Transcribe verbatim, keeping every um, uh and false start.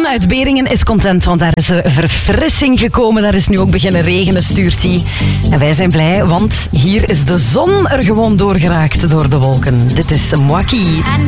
Koen uit Beringen is content, want daar is er verfrissing gekomen. Daar is nu ook beginnen regenen, stuurt hij. En wij zijn blij, want hier is de zon er gewoon doorgeraakt door de wolken. Dit is Mwaki.